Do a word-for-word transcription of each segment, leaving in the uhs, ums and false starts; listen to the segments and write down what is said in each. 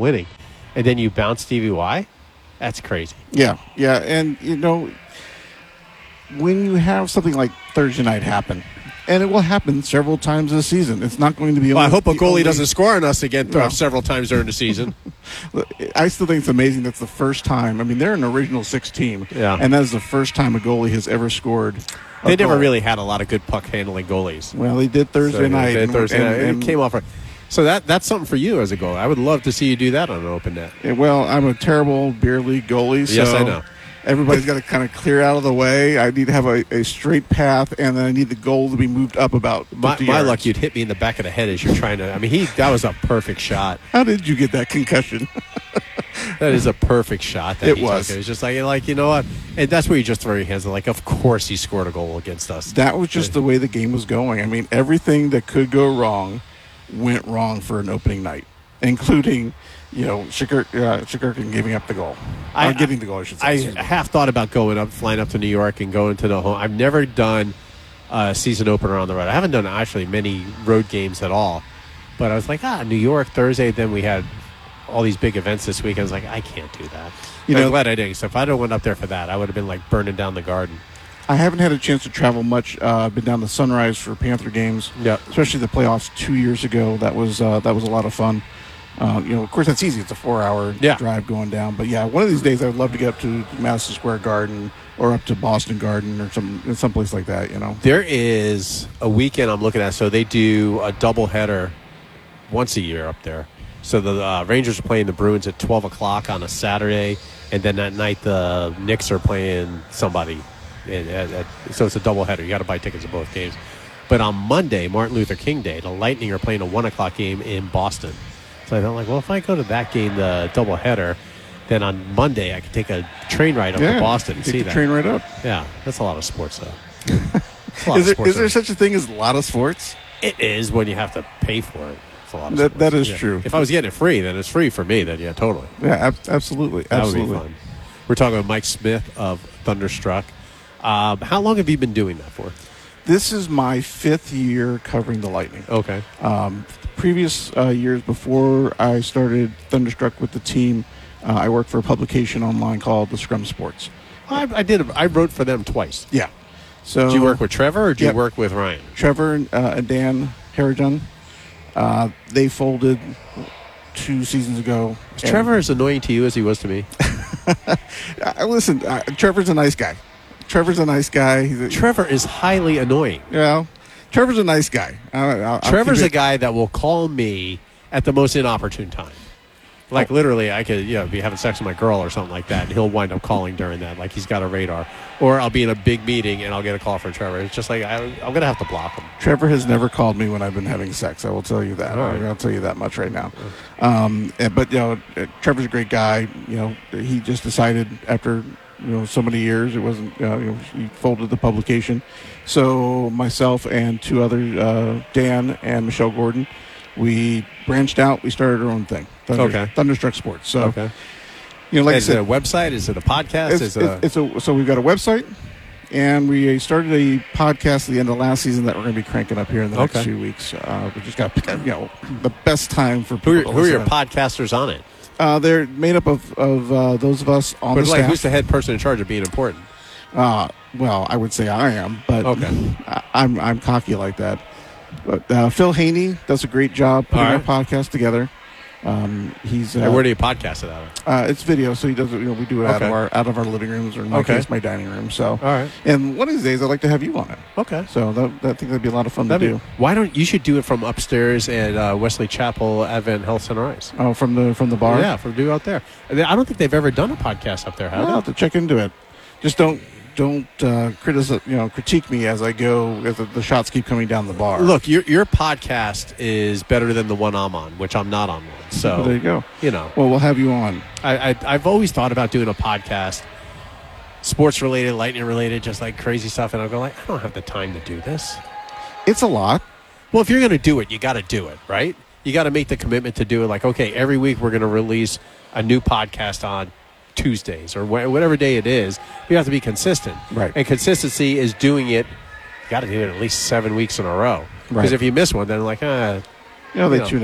winning, and then you bounce Stevie Y. That's crazy. Yeah, yeah, and you know, when you have something like Thursday night happen, and it will happen several times this season. It's not going to be. Well, only, I hope a goalie only, doesn't score on us again No. several times during the season. I still think it's amazing that's the first time. I mean, they're an original six team, Yeah. and that is the first time a goalie has ever scored. a They never goal. really had a lot of good puck handling goalies. Well, they did Thursday So, night. they- and- Thursday and- night. and- It came off. So that that's something for you as a goalie. I would love to see you do that on an open net. Yeah, well, I'm a terrible beer league goalie. So Yes, I know. Everybody's got to kind of clear out of the way. I need to have a, a straight path, and then I need the goal to be moved up about My, fifty my yards. luck, you'd hit me in the back of the head as you're trying to. I mean, he that was a perfect shot. How did you get that concussion? That is a perfect shot. That It he was. Took. It was just like, like you know what? And that's where you just throw your hands. Like, of course he scored a goal against us. That was just the way the game was going. I mean, everything that could go wrong went wrong for an opening night, including, you know, Shikir, uh, Shikirkin giving up the goal. I- or getting the goal, I should say. I Excuse me. half thought about going up, flying up to New York, and going to the home. I've never done a season opener on the road. I haven't done actually many road games at all. But I was like, ah, New York Thursday. Then we had all these big events this week. I was like, I can't do that. You I'm know- glad I didn't. So if I'd have went up there for that, I would have been like burning down the garden. I haven't had a chance to travel much. Uh, I've been down to Sunrise for Panther games, Yep. especially the playoffs two years ago. That was uh, that was a lot of fun. Uh, you know, of course, that's easy. It's a four-hour Yeah. drive going down. But yeah, one of these days, I would love to get up to Madison Square Garden or up to Boston Garden or some someplace like that. You know, There is a weekend I'm looking at. So they do a doubleheader once a year up there. So the uh, Rangers are playing the Bruins at twelve o'clock on a Saturday, and then that night the Knicks are playing somebody. And, uh, uh, so it's a doubleheader. You got to buy tickets to both games. But on Monday, Martin Luther King Day, the Lightning are playing a one o'clock game in Boston. So I thought, like, well, if I go to that game, the doubleheader, then on Monday I could take a train ride up yeah, to Boston and take see the that. train right up. Yeah, that's a lot of sports, though. It's a lot Is of there, sports, is there though. such a thing as a lot of sports? It is when you have to pay for it. It's a lot of That- sports. that is Yeah. true. If I was getting it free, then it's free for me. Then yeah, totally. Yeah, ab- absolutely, That absolutely. would be fun. We're talking about Mike Smith of Thunderstruck. Um, how long have you been doing that for? This is my fifth year covering the Lightning. Okay. Um, previous uh, years before I started Thunderstruck with the team, uh, I worked for a publication online called The Scrum Sports. I, I did. I wrote for them twice. Yeah. So Did you work with Trevor or did Yep. you work with Ryan? Trevor and, uh, and Dan Harrigan? Uh, they folded two seasons ago. Is Trevor as annoying to you as he was to me? Uh, listen, uh, Trevor's a nice guy. Trevor's a nice guy. He's a, Trevor is highly annoying. you know, Trevor's a nice guy. I, I'll, I'll Trevor's keep a it- guy that will call me at the most inopportune time. Like, literally, I could, you know, be having sex with my girl or something like that, and he'll wind up calling during that, like he's got a radar. Or I'll be in a big meeting, and I'll get a call from Trevor. It's just like, I, I'm going to have to block him. Trevor has never called me when I've been having sex. I will tell you that. All right. I'll tell you that much right now. Um, and- but you know, uh, Trevor's a great guy. You know, he just decided after you know so many years, it wasn't. Uh, you know, he folded the publication. So myself and two other, uh, Dan and Michelle Gordon, we branched out. We started our own thing. Thunder, Okay. Thunderstruck Sports. So Okay. you know, like Is I it said, a website? Is it a podcast? it's, Is it a, it's, it's a so we've got a website. And we started a podcast at the end of last season that we're going to be cranking up here in the next Okay. few weeks. Uh, we just got to pick, you know, the best time for people who are, to who are your listen. podcasters on it? Uh, they're made up of, of uh, those of us on But the like, staff. who's the head person in charge of being important? Uh, well, I would say I am, but Okay. I, I'm I'm cocky like that. But uh, Phil Haney does a great job putting All our right. podcast together. Um, he's uh, And where do you podcast it out of? uh, it's video, so he does it. You know, we do it out Okay. of our out of our living rooms, or in my Okay. case, my dining room. So, All right. and one of these days, I'd like to have you on it. Okay. So that, that I think that'd be a lot of fun That'd to be- do. Why don't you should do it from upstairs at uh, Wesley Chapel Advent Health Center Ice? Oh, from the from the bar. Yeah, from do out there. And I don't think they've ever done a podcast up there, have I'll they? have to check into it. Just don't don't uh, criticize, you know, critique me as I go as the, the shots keep coming down the bar. Look, your your podcast is better than the one I'm on, which I'm not on one. So Well, there you go. you know, Well, we'll have you on. I, I I've always thought about doing a podcast, sports related, lightning related, just like crazy stuff, and I go like, I don't have the time to do this. It's a lot. Well, if you're going to do it, you got to do it, right? You got to make the commitment to do it. Like, okay, every week we're going to release a new podcast on Tuesdays or wh- whatever day it is. You have to be consistent. Right. And consistency is doing it. You got to do it at least seven weeks in a row. Because Right. if you miss one, then like, ah, You know, they You know. tune out.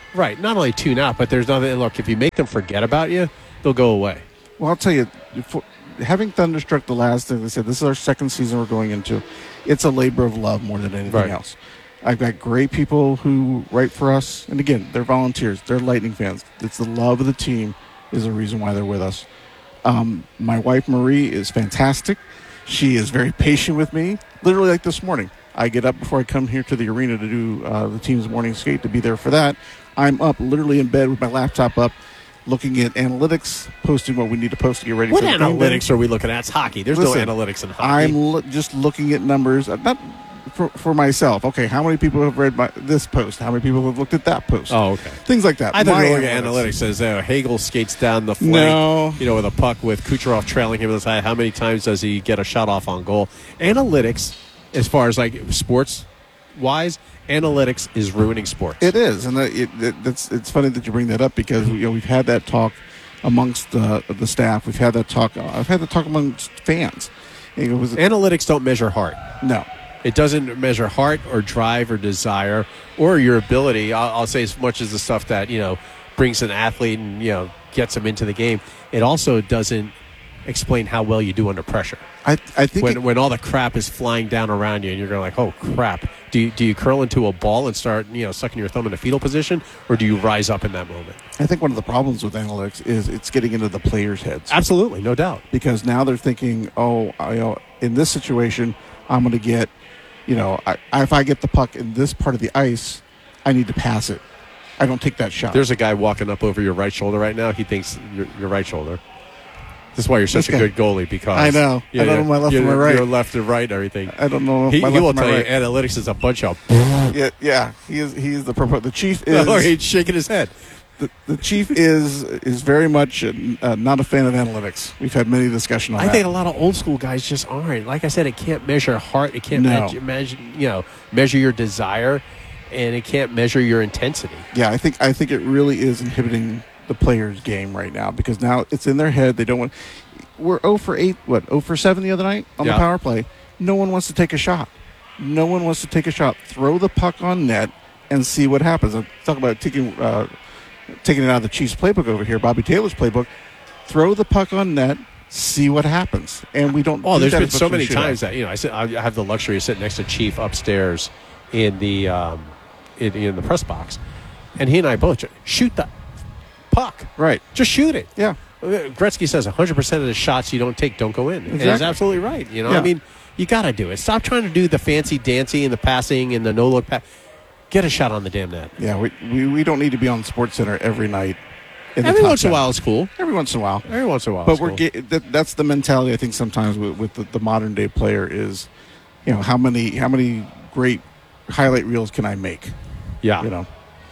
Right. Not only tune out, but there's nothing. Look, if you make them forget about you, they'll go away. Well, I'll tell you, for, having Thunderstruck the last, as I said, this is our second season we're going into. It's a labor of love more than anything Right. else. I've got great people who write for us, and again, they're volunteers. They're Lightning fans. It's the love of the team is the reason why they're with us. Um, my wife Marie is fantastic. She is very patient with me. Literally, like this morning, I get up before I come here to the arena to do uh, the team's morning skate to be there for that. I'm up, literally in bed with my laptop up, looking at analytics, posting what we need to post to get ready What for the game analytics day. are we looking at? It's hockey. There's Listen, no analytics in hockey. I'm lo- just looking at numbers, uh, not for, for myself. Okay, how many people have read my, this post? How many people have looked at that post? Oh, okay. Things like that. I thought My you were looking at analytics. Says uh, Hagel skates down the flank, No. you know, with a puck with Kucherov trailing him on the side. How many times does he get a shot off on goal? Analytics, as far as like sports wise, analytics is ruining sports. It is, and it, it, it's it's funny that you bring that up because you know we've had that talk amongst the the staff. We've had that talk. I've had that talk amongst fans. It was Analytics don't measure heart. no. It doesn't measure heart or drive or desire or your ability. I'll, I'll say as much as the stuff that, you know, brings an athlete and, you know, gets them into the game. It also doesn't explain how well you do under pressure. I I think When it- when all the crap is flying down around you and you're going like, oh, crap. Do you, do you curl into a ball and start, you know, sucking your thumb in a fetal position, or do you rise up in that moment? I think one of the problems with analytics is it's getting into the players' heads. Absolutely, no doubt. Because now they're thinking, oh, I, you know, in this situation, I'm going to get, you know, I, if I get the puck in this part of the ice, I need to pass it. I don't take that shot. There's a guy walking up over your right shoulder right now. He thinks your, your right shoulder. This is why you're such This a guy. good goalie, because I know. I don't know my left you're, and my right. You're left and right and everything. I don't know. He, my he left will and my tell right. you analytics is a bunch of. Yeah, yeah. He is. He is the propo- the chief is. Oh, he's shaking his head. the, the chief is is very much uh, not a fan of analytics. We've had many discussions on I that. think a lot of old school guys just aren't. Like I said, it can't measure heart. It can't No. measure, measure, you know, measure your desire, and it can't measure your intensity. Yeah, I think I think it really is inhibiting the players' game right now because now it's in their head. They don't want. We're zero for eight. What zero for seven the other night on Yeah. the power play. No one wants to take a shot. No one wants to take a shot. Throw the puck on net and see what happens. I'm talking about taking uh, taking it out of the Chiefs playbook over here, Bobby Taylor's playbook. Throw the puck on net, see what happens, and we don't. Oh, do there's that been as much so as we many should times have. that, you know, I, sit, I have the luxury of sitting next to Chief upstairs in the um, in, in the press box, and he and I both just shoot the puck. Right. Just shoot it. Yeah. Gretzky says one hundred percent of the shots you don't take don't go in. And he's Exactly. absolutely right. You know, Yeah. I mean, you got to do it. Stop trying to do the fancy dancing and the passing and the no-look pass. Get a shot on the damn net. Yeah, we, we we don't need to be on Sports Center every night. In the Every top once in a ten. while it's cool. Every once in a while. Every once in a while But it's we're cool. get, that, that's the mentality I think sometimes with, with the, the modern day player is, you know, how many how many great highlight reels can I make? Yeah. You know,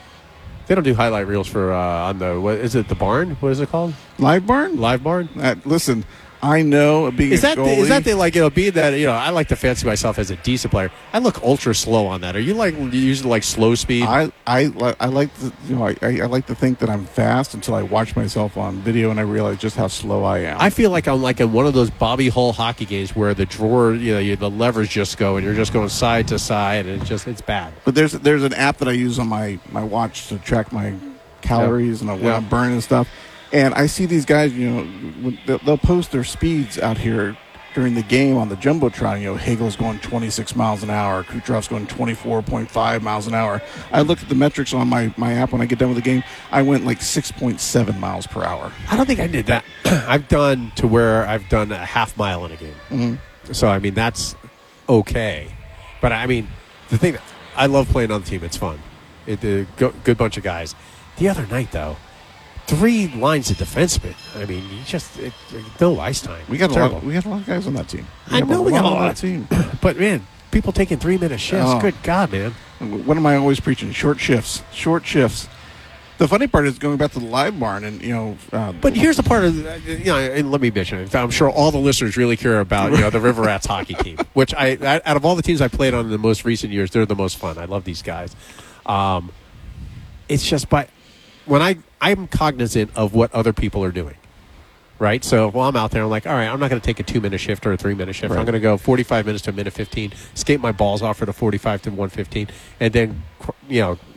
They don't do highlight reels for, uh, on the, what is it, the barn? What is it called? Live Barn. Live barn? Uh, listen, I know being Is a that the, goalie, is that the, like, you know, being that, you know, I like to fancy myself as a decent player. I look ultra slow on that. Are you like using like slow speed? I I li- I like to you know I, I I like to think that I'm fast until I watch myself on video and I realize just how slow I am. I feel like I'm like in one of those Bobby Hull hockey games where the drawer, you know, you, the levers just go and you're just going side to side, and it's just, it's bad. But there's there's an app that I use on my, my watch to track my calories and what Yeah. I'm burning and stuff. And I see these guys, you know, when they'll, they'll post their speeds out here during the game on the Jumbotron. You know, Hagel's going twenty-six miles an hour. Kucherov's going twenty-four point five miles an hour. I looked at the metrics on my, my app when I get done with the game. I went like six point seven miles per hour. I don't think I did that. I've done to where I've done a half mile in a game. Mm-hmm. So, I mean, that's okay. But, I mean, the thing that I love playing on the team. It's fun. It, a go, good bunch of guys. The other night, though, three lines of defensemen. I mean, you just it, no ice time. We got a Terrible. lot. We got a lot of guys on that team. We I have know we got a on lot. that team. But, man, people taking three-minute shifts. Oh. Good God, man. What am I always preaching? Short shifts. Short shifts. The funny part is going back to the live barn, and you know. Uh, But here's the part of, you know, and let me mention it. I'm sure all the listeners really care about, you know, the River Rats hockey team, which I, out of all the teams I played on in the most recent years, they're the most fun. I love these guys. Um, it's just, by when I, I'm cognizant of what other people are doing, right? So while I'm out there, I'm like, all right, I'm not going to take a two-minute shift or a three-minute shift. Right. I'm going to go forty-five minutes to a minute fifteen, skate my balls off for the forty-five to one fifteen, and then, you know,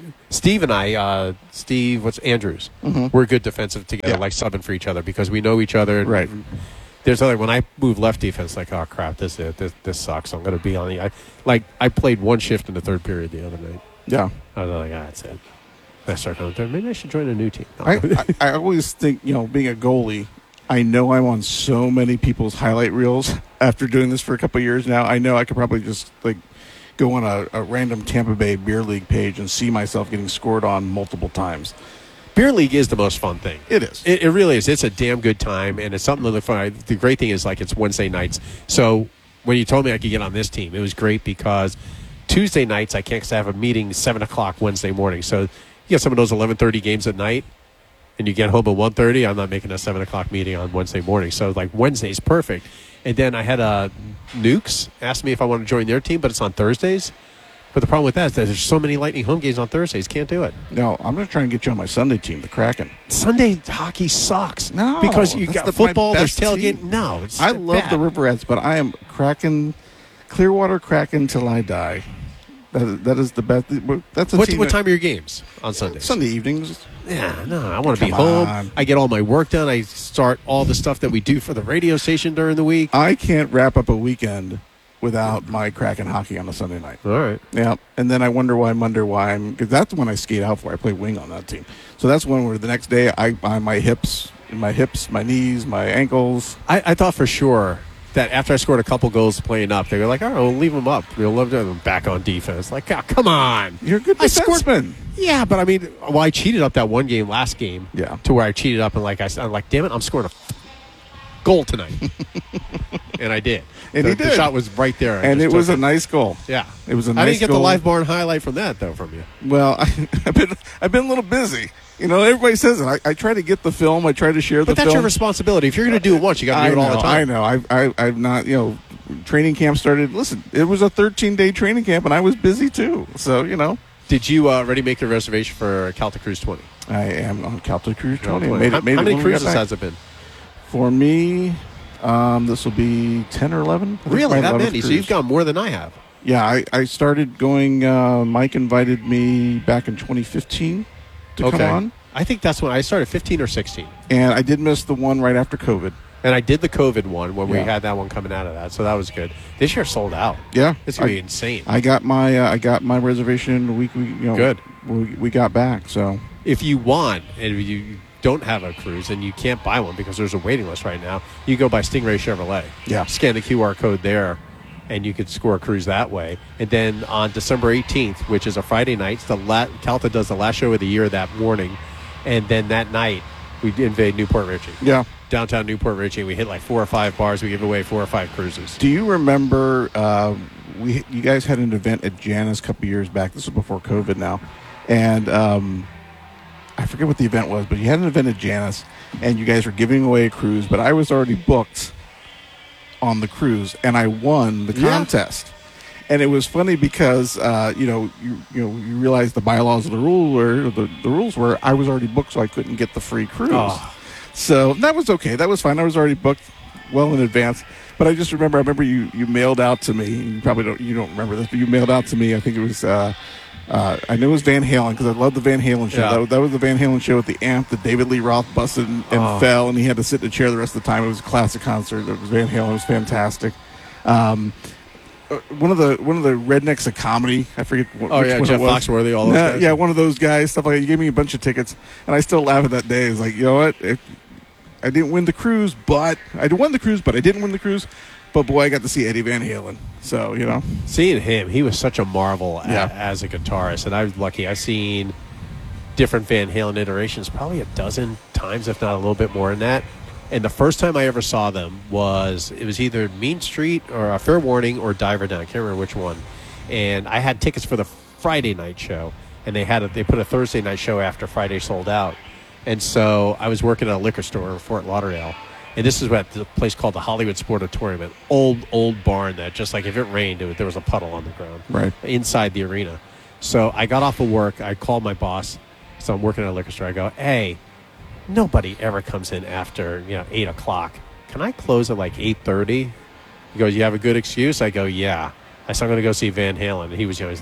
Steve and I, uh, Steve, what's Andrews? Mm-hmm. We're good defensive together, Yeah. like subbing for each other because we know each other. Right. There's other when I move left defense, like oh crap, this is, this this sucks. I'm going to be on the. I, like I played one shift in the third period the other night. Yeah. I was like, ah, that's it. I started on third. Maybe I should join a new team. No. I, I, I always think, you know, being a goalie, I know I'm on so many people's highlight reels after doing this for a couple of years now. I know I could probably just, like, go on a, a random Tampa Bay Beer League page and see myself getting scored on multiple times. Beer league is the most fun thing. It is. It, it really is. It's a damn good time, and it's something to look for. The great thing is, like, it's Wednesday nights. So when you told me I could get on this team, it was great because Tuesday nights I can't because I have a meeting seven o'clock Wednesday morning. So you get some of those eleven thirty games at night, and you get home at one thirty. I'm not making a seven o'clock meeting on Wednesday morning. So, like, Wednesday's perfect. And then I had uh, Nukes ask me if I want to join their team, but it's on Thursdays. But the problem with that is that there's so many Lightning home games on Thursdays. Can't do it. No, I'm going to try and get you on my Sunday team, the Kraken. Sunday hockey sucks. No, because you that's got the- my football, there's best tailgate. team. No, it's I love bad. the Riverettes, but I am Kraken, Clearwater Kraken till I die. That is, that is the best. That's a What, team what that- time are your games on Sundays? Sunday evenings. Yeah, no, I want to be Come home. on. I get all my work done. I start all the stuff that we do for the radio station during the week. I can't wrap up a weekend without my Kraken hockey on a Sunday night. All right. Yeah, and then I wonder why. I wonder why I'm because that's when I skate out for. I play wing on that team, so that's when where the next day I, I my hips, my hips, my knees, my ankles. I, I thought for sure that after I scored a couple goals playing up, they were like, all right, we'll leave them up. We'll love them back on defense. Like, oh, come on. You're a good I scored- defenseman. Yeah, but I mean, well, I cheated up that one game last game. Yeah. To where I cheated up and like I said, I'm like, damn it, I'm scoring a f- goal tonight. And I did. And the, he The did. shot was right there. I And just it was took a nice goal. Yeah. It was a I nice didn't get goal. the live barn highlight from that though from you. Well, I, I've been I've been a little busy. You know, everybody says it. I, I try to get the film. I try to share But the that's film. your responsibility. If you're going to do it once, you got to I do it know, all the time. I know. I, I, I've not, you know, training camp started. Listen, it was a thirteen-day training camp, and I was busy too. So, you know. Did you uh, already make the reservation for Celtic Cruise twenty? I am on Celtic Cruise No, twenty. Made how it, made how it many when we got cruises back. has it been? For me, um, this will be ten or eleven. I think Really? my That eleventh many? So cruise. you've gone more than I have. Yeah, I, I started going. Uh, Mike invited me back in twenty fifteen to Okay. come on, I think that's when I started, fifteen or sixteen. and I did miss the one right after COVID. And I did the COVID one when we Yeah. had that one coming out of that, so that was good. This year sold out. Yeah, It's going to I- be insane. I got my uh, I got my reservation the week we you know Good. we, we got back. So If you want, and if you don't have a cruise and you can't buy one because there's a waiting list right now, you go by Stingray Chevrolet. Yeah. Scan the Q R code there, and you could score a cruise that way. And then on December eighteenth, which is a Friday night, the la- Calta does the last show of the year that morning. And then that night, we invade Newport Richie. yeah. Downtown Newport Richie. We hit like four or five bars. We give away four or five cruises. Do you remember uh, we you guys had an event at Janus a couple years back? This was before COVID now, and um, I forget what the event was, but you had an event at Janus, and you guys were giving away a cruise. But I was already booked on the cruise, and I won the Yeah. contest. And it was funny because uh, you know you you know you realize the bylaws of the rule were the, the rules were I was already booked, so I couldn't get the free cruise. Oh. So that was okay. That was fine. I was already booked well in advance. But I just remember, I remember you, you mailed out to me. You probably don't you don't remember this, but you mailed out to me. I think it was uh, uh, I know it was Van Halen because I love the Van Halen show. Yeah. That, was, that was the Van Halen show at the amp that David Lee Roth busted and, and Oh. fell, and he had to sit in a chair the rest of the time. It was a classic concert. It was Van Halen. It was fantastic. Um, uh, one of the one of the rednecks of comedy. I forget. What, Oh, which yeah, one Jeff it was. Foxworthy, all those yeah, guys. yeah, one of those guys. Stuff like that. You gave me a bunch of tickets, and I still laugh at that day. It's like, you know what? If, I didn't win the cruise, but I won the cruise, but I didn't win the cruise. But boy, I got to see Eddie Van Halen. So you know, Seeing him, he was such a marvel a- Yeah. as a guitarist, and I was lucky. I've seen different Van Halen iterations probably a dozen times, if not a little bit more than that. And the first time I ever saw them was it was either Mean Street or a Fair Warning or Diver Down. I can't remember which one. And I had tickets for the Friday night show, and they had a, they put a Thursday night show after Friday sold out. And so I was working at a liquor store in Fort Lauderdale. And this is at the place called the Hollywood Sportatorium, an old, old barn that just like if it rained, it, there was a puddle on the ground right? inside the arena. So I got off of work. I called my boss. So I'm working at a liquor store. I go, hey, nobody ever comes in after, you know, eight o'clock. Can I close at like eight thirty? He goes, you have a good excuse? I go, yeah. I said, I'm going to go see Van Halen. And he was, you know, he's like,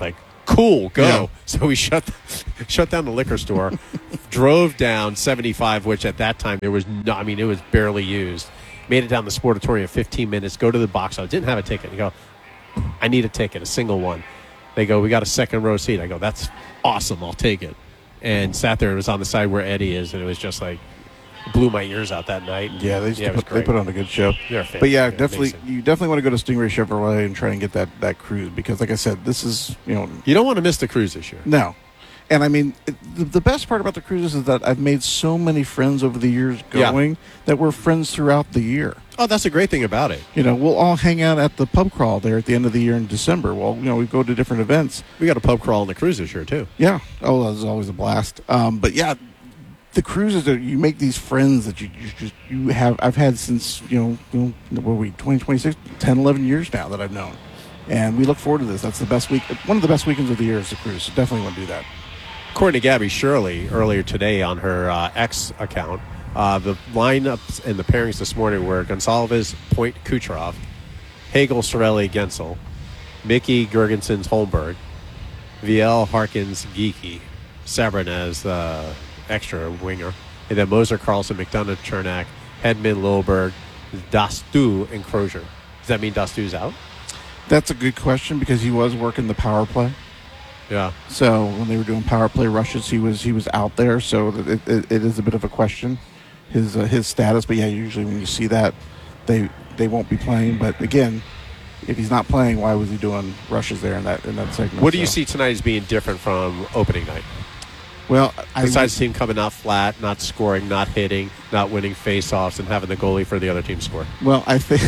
Cool, go. Yeah. So we shut shut down the liquor store, drove down seventy-five, which at that time there was no, I mean, it was barely used. Made it down the Sportatorium in fifteen minutes, go to the box office. Didn't have a ticket. You go, I need a ticket, a single one. They go, we got a second row seat. I go, that's awesome. I'll take it. And sat there and was on the side where Eddie is, and it was just like, blew my ears out that night. Yeah, they, used yeah, to put, they put on a good show. They're but yeah, fantastic. definitely, Amazing. you definitely want to go to Stingray Chevrolet and try and get that, that cruise because, like I said, this is, you know, You don't want to miss the cruise this year. no. And I mean, it, the, the best part about the cruises is that I've made so many friends over the years Yeah. going that we're friends throughout the year. Oh, that's a great thing about it. You know, we'll all hang out at the pub crawl there at the end of the year in December. Well, you know, we go to different events. We got a pub crawl on the cruise this year, too. Yeah. Oh, that was always a blast. Um, but yeah, the cruises are, you make these friends that you, you just you have. I've had since you know, you know what are we twenty twenty-six, ten, eleven years now that I've known, and we look forward to this. That's the best week. One of the best weekends of the year is the cruise. So definitely want to do that. According to Gabby Shirley earlier today on her uh, X account, uh, the lineups and the pairings this morning were Gonsalves, Point, Kucherov, Hagel, Sorelli, Gensel, Mickey, Gergensons, Holmberg, Viel, Harkins, Geeky, Sabrinez, the extra winger, and then Moser, Carlson, McDonough, Chernak, Hedman, Lilberg, Dastu, and Crozier. Does that mean Dastu's out? That's a good question because he was working the power play. Yeah. So when they were doing power play rushes, he was he was out there. So it, it, it is a bit of a question, his uh, his status. But yeah, usually when you see that, they they won't be playing. But again, if he's not playing, why was he doing rushes there in that in that segment? What do you So- see tonight as being different from opening night? Well, I Besides the team coming out flat, not scoring, not hitting, not winning face-offs, and having the goalie for the other team score. well, I think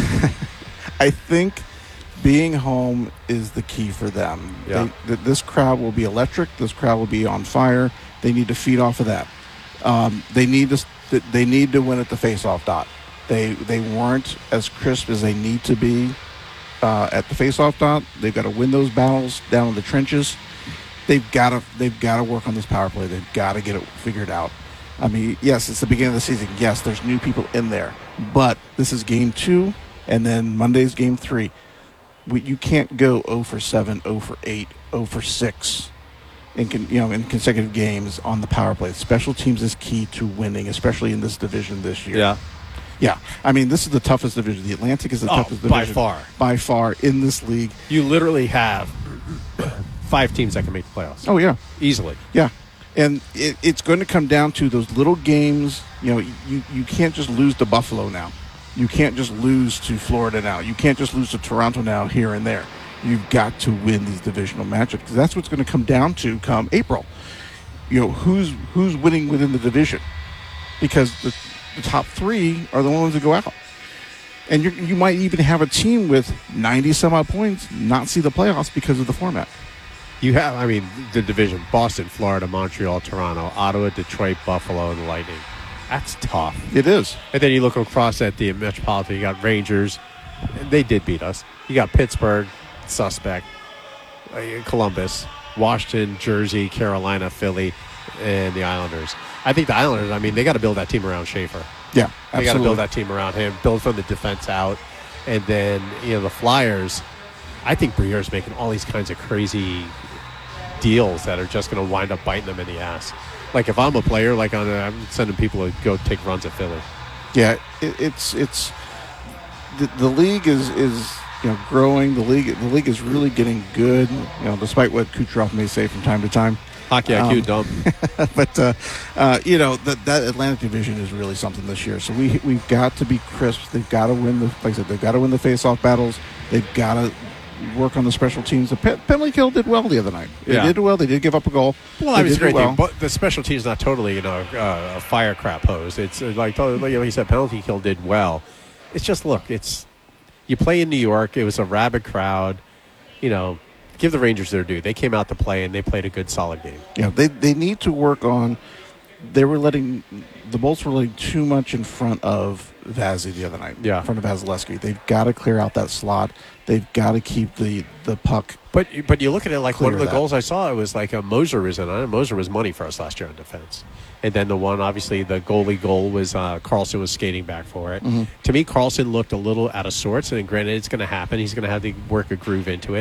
I think being home is the key for them. Yeah. They, th- this crowd will be electric. This crowd will be on fire. They need to feed off of that. Um, they need to th- they need to win at the face-off dot. They they weren't as crisp as they need to be uh, at the face-off dot. They've got to win those battles down in the trenches. They've got to they've got to work on this power play. They've got to get it figured out. I mean, yes, it's the beginning of the season. Yes, there's new people in there, but this is game two, and then Monday's game three. We, you can't go zero for seven, zero for eight, zero for six in con, you know in consecutive games on the power play. Special teams is key to winning, especially in this division this year. Yeah. Yeah, I mean, this is the toughest division. The Atlantic is the Oh, toughest by division. far. By far in this league. You literally have five teams that can make the playoffs. Oh, yeah. Easily. Yeah. And it, it's going to come down to those little games. You know, you, you can't just lose to Buffalo now. You can't just lose to Florida now. You can't just lose to Toronto now, here and there. You've got to win these divisional matchups because that's what's going to come down to come April. You know, who's who's winning within the division? Because the, the top three are the ones that go out. And you you might even have a team with ninety some odd points not see the playoffs because of the format. You have, I mean, the division: Boston, Florida, Montreal, Toronto, Ottawa, Detroit, Buffalo, and the Lightning. That's tough. It is. And then you look across at the Metropolitan. You got Rangers. They did beat us. You got Pittsburgh, suspect, uh, Columbus, Washington, Jersey, Carolina, Philly, and the Islanders. I think the Islanders, I mean, they got to build that team around Schaefer. Yeah, They got to absolutely. build that team around him, build from the defense out. And then, you know, the Flyers, I think Briere's making all these kinds of crazy deals that are just going to wind up biting them in the ass. Like, if I'm a player, like, on a, I'm sending people to go take runs at Philly. Yeah, it, it's it's the, the league is is you know growing. The league the league is really getting good. You know, despite what Kucherov may say from time to time. Hockey I Q Um, dumb. but uh, uh, you know that that Atlantic division is really something this year. So we we've got to be crisp. They've got to win the like I said. They've got to win the face-off battles. They've got to work on the special teams. The pe- penalty kill did well the other night. They Yeah. did well. They did give up a goal. Well, They I mean, it's a did great well. thing. But the special team's not totally, you know, uh, a fire crap hose. It's uh, like, like you said, penalty kill did well. It's just, look, it's you play in New York. It was a rabid crowd. You know, give the Rangers their due. They came out to play, and they played a good, solid game. Yeah, they they need to work on. They were letting the Bolts were letting too much in front of Vazzy the other night. Yeah. in front of Vasilevsky. They've got to clear out that slot. They've got to keep the, the puck. But but you look at it like Clear one of the that. goals I saw, it was like a Moser was in on it. Moser was money for us last year on defense. And then the one, obviously, the goalie goal was uh, Carlson was skating back for it. To me, Carlson looked a little out of sorts. And granted, it's going to happen. He's going to have to work a groove into it.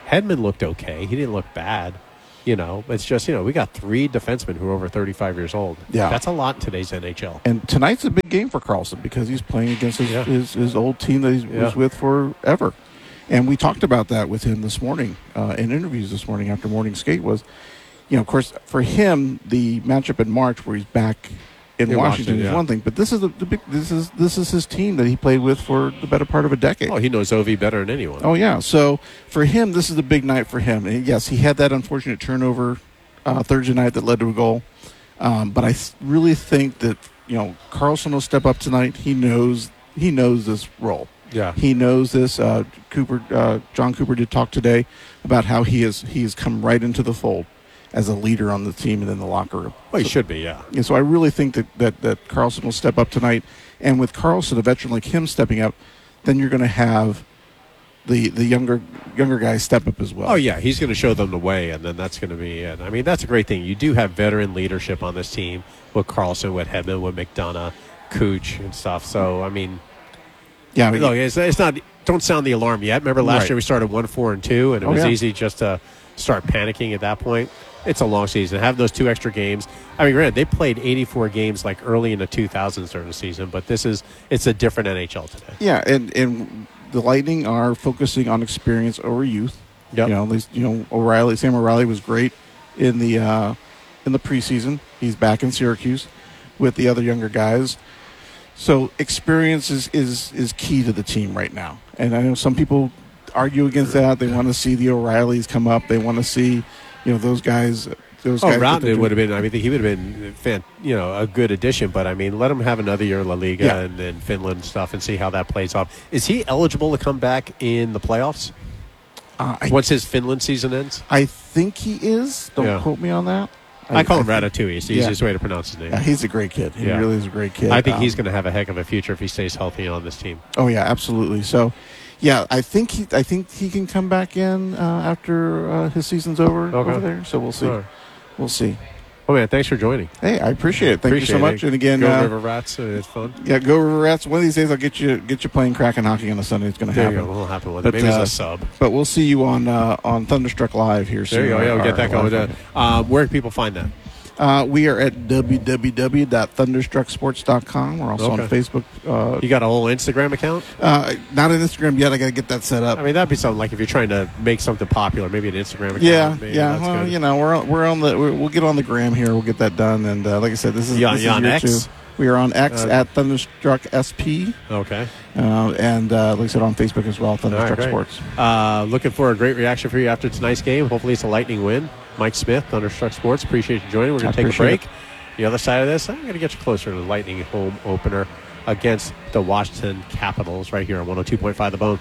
Hedman looked okay. He didn't look bad. You know, it's just, you know, we got three defensemen who are over thirty-five years old. Yeah. That's a lot in today's N H L. And tonight's a big game for Carlson because he's playing against his, Yeah. his, his old team that he Yeah. was with forever. And we talked about that with him this morning uh, in interviews this morning after morning skate was, you know, of course, for him, the matchup in March where he's back in In Washington, Washington, is yeah. one thing, but this is the, the big. This is this is his team that he played with for the better part of a decade. Oh, he knows O V better than anyone. Oh yeah, so for him, this is a big night for him. And yes, he had that unfortunate turnover uh, Thursday night that led to a goal, um, but I th- really think that you know Carlson will step up tonight. He knows he knows this role. Yeah. He knows this. Uh, Cooper, uh, John Cooper did talk today about how he is he has come right into the fold as a leader on the team and in the locker room. Well, he so, should be, yeah. And so I really think that, that, that Carlson will step up tonight. And with Carlson, a veteran like him stepping up, then you're going to have the the younger younger guys step up as well. Oh, yeah, he's going to show them the way, and then that's going to be it. I mean, that's a great thing. You do have veteran leadership on this team with Carlson, with Hedman, with McDonough, Cooch, and stuff. So, I mean, yeah, I mean, look, it's, it's not – don't sound the alarm yet. Remember last Right. year we started one four and two, and it Oh, was yeah. easy just to start panicking at that point. It's a long season. Have those two extra games. I mean, granted, they played eighty-four games like early in the two thousands during the season, but this is it's a different N H L today. yeah, and, and the Lightning are focusing on experience over youth. Yep. You know, at least you know O'Reilly. Sam O'Reilly was great in the uh, in the preseason. He's back in Syracuse with the other younger guys. So experience is, is, is key to the team right now. And I know some people argue against that. They want to see the O'Reillys come up. They want to see, you know, those guys. Those Oh, guys that Rounded they're would have doing- been. I mean, he would have been, fan, you know, a good addition. But I mean, let him have another year in La Liga Yeah. and then Finland and stuff, and see how that plays off. Is he eligible to come back in the playoffs Uh, I, once his Finland season ends? I think he is. Don't Yeah. quote me on that. I, call him think- Ratatouille. It's the yeah. easiest way to pronounce his name. Yeah, he's a great kid. He Yeah. really is a great kid. I think he's Um, going to have a heck of a future if he stays healthy on this team. Oh yeah, absolutely. So, yeah, I think he, I think he can come back in uh, after uh, his season's over Okay. over there. So we'll see. All right. We'll see. Oh man, thanks for joining. Hey, I appreciate it. Thank Appreciate you so it. much. And again, Go uh, River Rats. Uh, it's fun. yeah, go River Rats. One of these days, I'll get you get you playing Kraken hockey on a Sunday. It's going to There you happen. go. What'll happen with But, it? Maybe uh, it's a sub. But we'll see you on uh, on Thunderstruck Live here soon. There you go. Yeah, we'll Our- get that our going. live Uh, where can people find that? Uh, we are at w w w dot thunderstruck sports dot com. We're also on Okay. Facebook. Uh, You got a whole Instagram account? uh, not on Instagram yet. I got to get that set up. I mean, that'd be something like if you're trying to make something popular, maybe an Instagram account. yeah, maybe yeah. that's Well, good. you know, we're on- we're on the we're, we'll get on the gram here. We'll get that done. And uh, like I said, this is, You on- this you is on year X? two. We are on X Uh, at Thunderstruck S P, Okay. uh, and uh, like I said, on Facebook as well, Thunderstruck All right, Sports. great. Uh, looking for a great reaction for you after tonight's game. Hopefully it's a Lightning win. Mike Smith, Thunderstruck Sports. Appreciate you joining. We're going I to take a appreciate break. The other side of this, I'm going to get you closer to the Lightning home opener against the Washington Capitals right here on one oh two point five The Bone.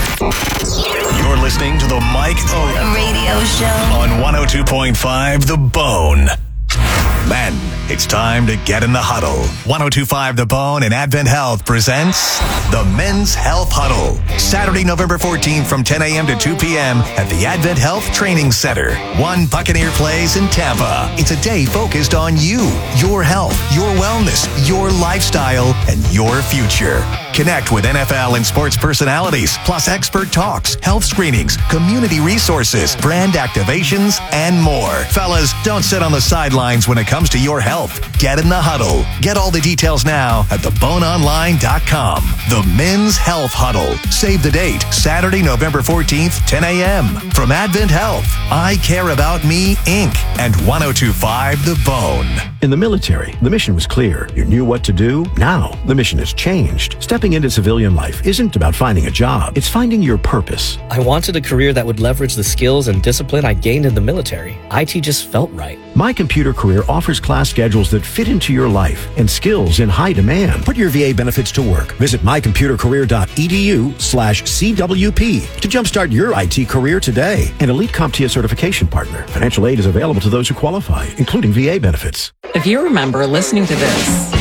You're listening to the Mike Oda Radio show. on one oh two point five The Bone. Men, it's time to get in the huddle. one oh two point five The Bone and Advent Health presents the Men's Health Huddle. Saturday, November fourteenth from ten a.m. to two p.m. at the Advent Health Training Center. One Buccaneer Place in Tampa. It's a day focused on you, your health, your wellness, your lifestyle, and your future. Connect with N F L and sports personalities, plus expert talks, health screenings, community resources, brand activations, and more. Fellas, don't sit on the sidelines when it comes to your health. Get in the huddle. Get all the details now at the bone online dot com. The Men's Health Huddle. Save the date, Saturday, November fourteenth, ten a.m. From Advent Health, I Care About Me, Incorporated, and one oh two point five The Bone. In the military, the mission was clear. You knew what to do. Now, the mission has changed. Stepping into civilian life isn't about finding a job. It's finding your purpose. I wanted a career that would leverage the skills and discipline I gained in the military. I T just felt right. My Computer Career offers class schedules that fit into your life and skills in high demand. Put your V A benefits to work. Visit my computer career dot e d u slash C W P to jumpstart your I T career today. An Elite CompTIA certification partner. Financial aid is available to those who qualify, including V A benefits. If you remember listening to this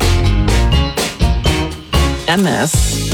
and this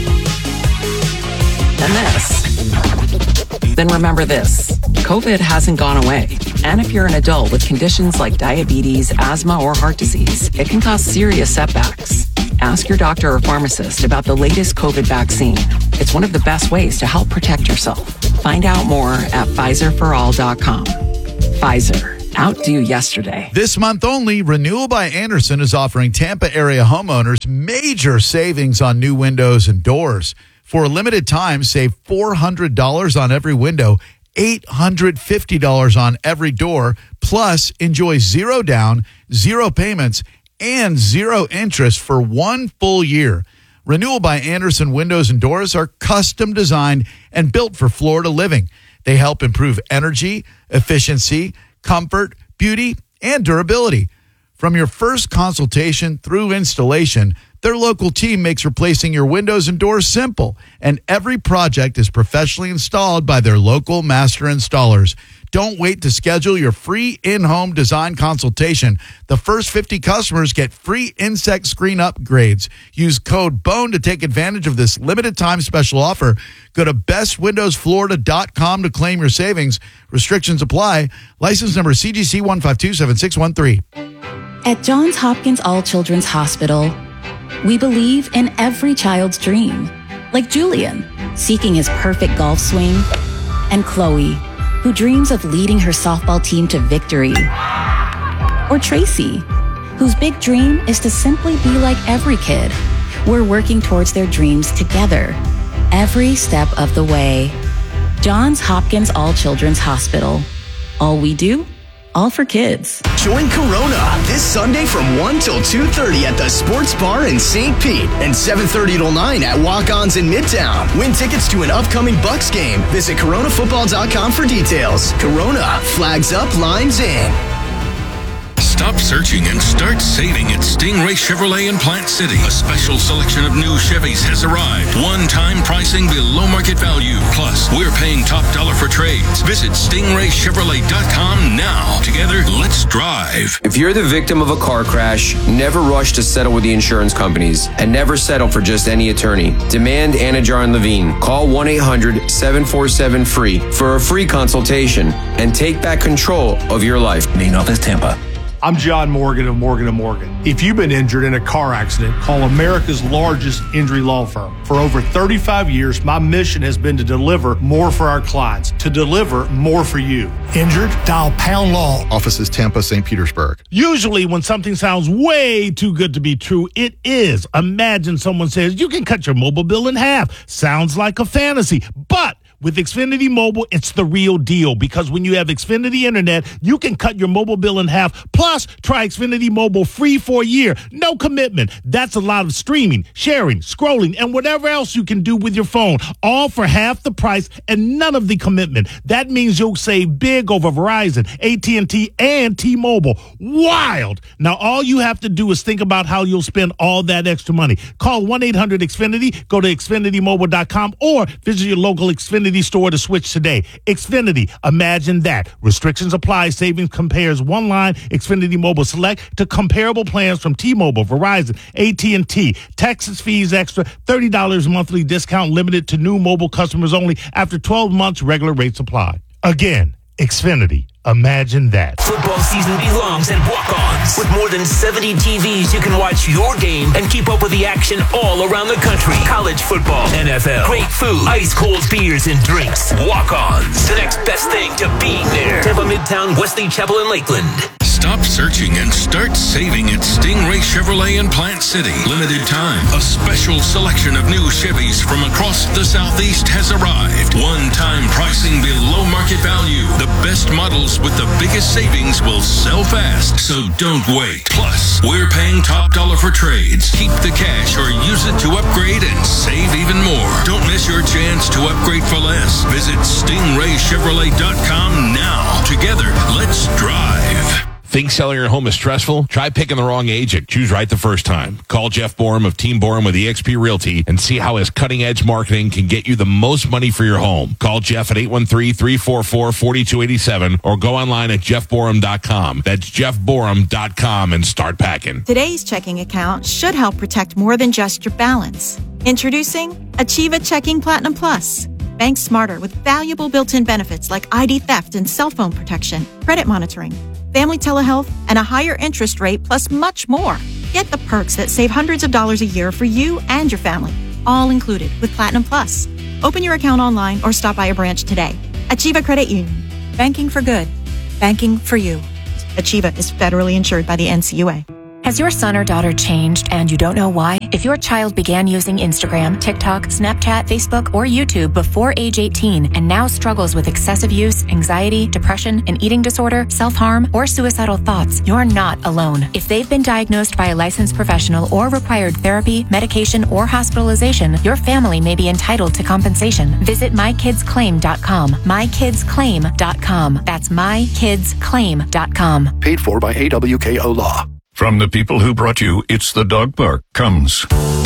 and this, then remember this. COVID hasn't gone away. And if you're an adult with conditions like diabetes, asthma, or heart disease, it can cause serious setbacks. Ask your doctor or pharmacist about the latest COVID vaccine. It's one of the best ways to help protect yourself. Find out more at Pfizer for all dot com. Pfizer. Outdo yesterday. This month only, Renewal by Andersen is offering Tampa area homeowners major savings on new windows and doors. For a limited time, save four hundred dollars on every window, eight hundred fifty dollars on every door, plus enjoy zero down, zero payments, and zero interest for one full year. Renewal by Andersen windows and doors are custom designed and built for Florida living. They help improve energy, efficiency, comfort, beauty, and durability. From your first consultation through installation, their local team makes replacing your windows and doors simple, and every project is professionally installed by their local master installers. Don't wait to schedule your free in-home design consultation. The first fifty customers get free insect screen upgrades. Use code BONE to take advantage of this limited time special offer. Go to best windows florida dot com to claim your savings. Restrictions apply. License number C G C one five two seven six one three. At Johns Hopkins All Children's Hospital, we believe in every child's dream. Like Julian, seeking his perfect golf swing, and Chloe, who dreams of leading her softball team to victory. Or Tracy, whose big dream is to simply be like every kid. We're working towards their dreams together, every step of the way. Johns Hopkins All Children's Hospital. All we do, all for kids. Join Corona this Sunday from one till two thirty at the Sports Bar in Saint Pete and seven thirty till nine at Walk-Ons in Midtown. Win tickets to an upcoming Bucks game. Visit corona football dot com for details. Corona, flags up, lines in. Stop searching and start saving at Stingray Chevrolet in Plant City. A special selection of new Chevys has arrived. One-time pricing below market value. Plus, we're paying top dollar for trades. Visit stingray chevrolet dot com now. Together, let's drive. If you're the victim of a car crash, never rush to settle with the insurance companies and never settle for just any attorney. Demand Anajar and Levine. Call one eight hundred seven four seven free for a free consultation and take back control of your life. Main office, Tampa. I'm John Morgan of Morgan and Morgan. If you've been injured in a car accident, call America's largest injury law firm. For over thirty-five years, my mission has been to deliver more for our clients, to deliver more for you. Injured? Dial Pound Law. Offices Tampa, Saint Petersburg. Usually when something sounds way too good to be true, it is. Imagine someone says, you can cut your mobile bill in half. Sounds like a fantasy, but with Xfinity Mobile, it's the real deal, because when you have Xfinity Internet, you can cut your mobile bill in half. Plus, try Xfinity Mobile free for a year. No commitment. That's a lot of streaming, sharing, scrolling, and whatever else you can do with your phone, all for half the price and none of the commitment. That means you'll save big over Verizon, A T and T, and T-Mobile. Wild! Now, all you have to do is think about how you'll spend all that extra money. Call one eight hundred X Finity, go to xfinity mobile dot com, or visit your local Xfinity store to switch today. Xfinity, imagine that. Restrictions apply. Savings compares one line Xfinity Mobile Select to comparable plans from T-Mobile, Verizon, A T and T. Taxes, fees extra, thirty dollars monthly discount limited to new mobile customers only. After twelve months, regular rates apply. Again, Xfinity. Imagine that. Football season belongs at Walk-Ons. With more than seventy T Vs, you can watch your game and keep up with the action all around the country. College football, N F L, great food, ice-cold beers and drinks. Walk-Ons, the next best thing to being there. Tampa, Midtown, Wesley Chapel, and Lakeland. Stop searching and start saving at Stingray Chevrolet in Plant City. Limited time. A special selection of new Chevys from across the Southeast has arrived. One-time pricing below market value. The best models with the biggest savings will sell fast, so don't wait. Plus, we're paying top dollar for trades. Keep the cash or use it to upgrade and save even more. Don't miss your chance to upgrade for less. Visit stingray chevrolet dot com now. Together, let's drive. Think selling your home is stressful? Try picking the wrong agent. Choose right the first time. Call Jeff Borum of Team Borum with eXp Realty and see how his cutting-edge marketing can get you the most money for your home. Call Jeff at eight one three, three four four, four two eight seven or go online at jeff borum dot com. That's jeff borum dot com and start packing. Today's checking account should help protect more than just your balance. Introducing Achieva Checking Platinum Plus. Bank smarter with valuable built-in benefits like I D theft and cell phone protection, credit monitoring, family telehealth, and a higher interest rate, plus much more. Get the perks that save hundreds of dollars a year for you and your family, all included with Platinum Plus. Open your account online or stop by a branch today. Achieva Credit Union. Banking for good. Banking for you. Achieva is federally insured by the N C U A. Has your son or daughter changed and you don't know why? If your child began using Instagram, TikTok, Snapchat, Facebook, or YouTube before age eighteen and now struggles with excessive use, anxiety, depression, an eating disorder, self-harm, or suicidal thoughts, you're not alone. If they've been diagnosed by a licensed professional or required therapy, medication, or hospitalization, your family may be entitled to compensation. Visit my kids claim dot com. my kids claim dot com. That's my kids claim dot com. Paid for by A W K O Law. From the people who brought you It's the Dog Park comes